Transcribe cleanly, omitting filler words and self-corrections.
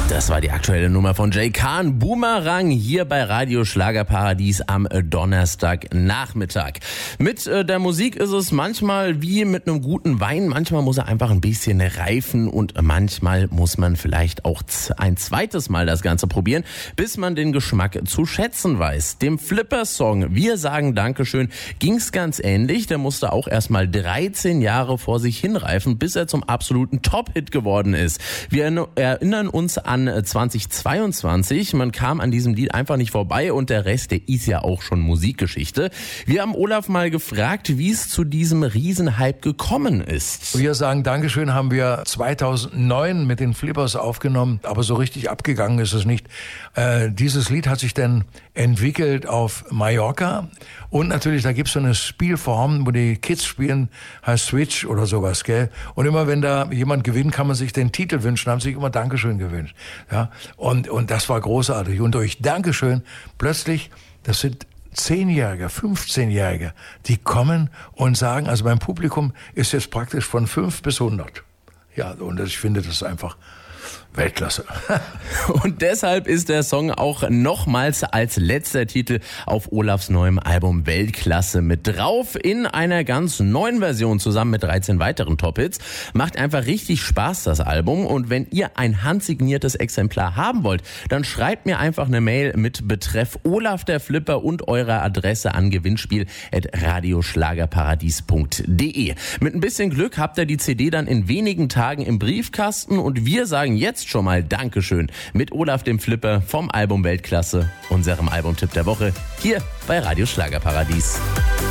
Das war die aktuelle Nummer von Jay Khan, Boomerang, hier bei Radio Schlagerparadies am Donnerstagnachmittag. Mit der Musik ist es manchmal wie mit einem guten Wein. Manchmal muss er einfach ein bisschen reifen und manchmal muss man vielleicht auch ein zweites Mal das Ganze probieren, bis man den Geschmack zu schätzen weiß. Dem Flipper-Song Wir sagen Dankeschön ging's ganz ähnlich. Der musste auch erstmal 13 Jahre vor sich hinreifen, bis er zum absoluten Top-Hit geworden ist. Wir erinnern uns an 2022. Man kam an diesem Lied einfach nicht vorbei und der Rest, der ist ja auch schon Musikgeschichte. Wir haben Olaf mal gefragt, wie es zu diesem Riesenhype gekommen ist. Wir sagen Dankeschön haben wir 2009 mit den Flippers aufgenommen, aber so richtig abgegangen ist es nicht. Dieses Lied hat sich dann entwickelt auf Mallorca und natürlich, da gibt's so eine Spielform, wo die Kids spielen, heißt Switch oder sowas, gell? Und immer wenn da jemand gewinnt, kann man sich den Titel wünschen, haben sich immer Dankeschön gewünscht. Ja, und das war großartig. Und durch Dankeschön plötzlich, das sind 10-Jährige, 15-Jährige, die kommen und sagen, also mein Publikum ist jetzt praktisch von 5 bis 100. Ja, und ich finde das einfach Weltklasse. Und deshalb ist der Song auch nochmals als letzter Titel auf Olafs neuem Album Weltklasse mit drauf, in einer ganz neuen Version zusammen mit 13 weiteren Top-Hits. Macht einfach richtig Spaß, das Album. Und wenn ihr ein handsigniertes Exemplar haben wollt, dann schreibt mir einfach eine Mail mit Betreff Olaf der Flipper und eurer Adresse an gewinnspiel@radioschlagerparadies.de. Mit ein bisschen Glück habt ihr die CD dann in wenigen Tagen im Briefkasten und wir sagen jetzt schon mal Dankeschön mit Olaf dem Flipper vom Album Weltklasse, unserem Albumtipp der Woche, hier bei Radio Schlagerparadies.